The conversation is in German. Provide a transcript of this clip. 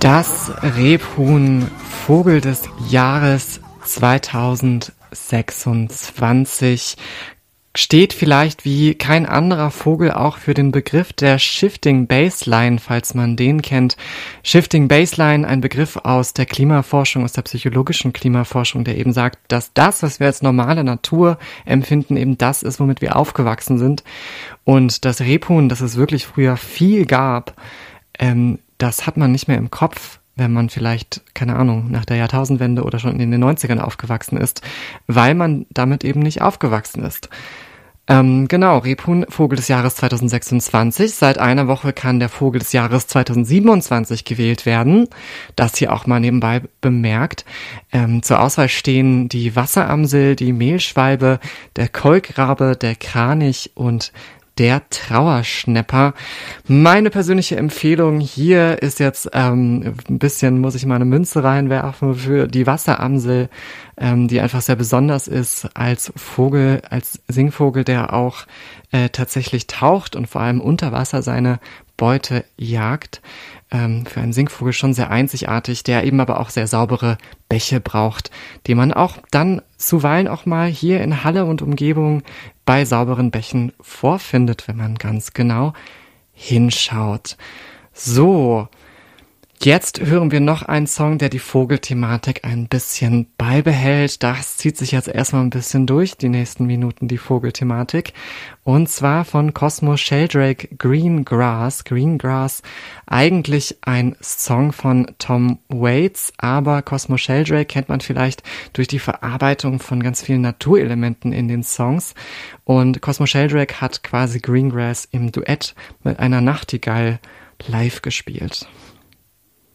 Das Rebhuhn, Vogel des Jahres 2026, steht vielleicht wie kein anderer Vogel auch für den Begriff der Shifting Baseline, falls man den kennt. Shifting Baseline, ein Begriff aus der Klimaforschung, aus der psychologischen Klimaforschung, der eben sagt, dass das, was wir als normale Natur empfinden, eben das ist, womit wir aufgewachsen sind. Und das Rebhuhn, das es wirklich früher viel gab, das hat man nicht mehr im Kopf, wenn man vielleicht, keine Ahnung, nach der Jahrtausendwende oder schon in den 90ern aufgewachsen ist, weil man damit eben nicht aufgewachsen ist. Genau, Rebhuhn, Vogel des Jahres 2026. Seit einer Woche kann der Vogel des Jahres 2027 gewählt werden. Das hier auch mal nebenbei bemerkt. Zur Auswahl stehen die Wasseramsel, die Mehlschwalbe, der Kolkrabe, der Kranich und der Trauerschnäpper. Meine persönliche Empfehlung hier ist jetzt ein bisschen, muss ich mal eine Münze reinwerfen für die Wasseramsel, die einfach sehr besonders ist als Vogel, als Singvogel, der auch tatsächlich taucht und vor allem unter Wasser seine Beute jagt. Für einen Singvogel schon sehr einzigartig, der eben aber auch sehr saubere Bäche braucht, die man auch dann zuweilen auch mal hier in Halle und Umgebung bei sauberen Bächen vorfindet, wenn man ganz genau hinschaut. So, jetzt hören wir noch einen Song, der die Vogelthematik ein bisschen beibehält. Das zieht sich jetzt erstmal ein bisschen durch, die nächsten Minuten, die Vogelthematik. Und zwar von Cosmo Sheldrake, Greengrass. Greengrass, eigentlich ein Song von Tom Waits, aber Cosmo Sheldrake kennt man vielleicht durch die Verarbeitung von ganz vielen Naturelementen in den Songs. Und Cosmo Sheldrake hat quasi Greengrass im Duett mit einer Nachtigall live gespielt.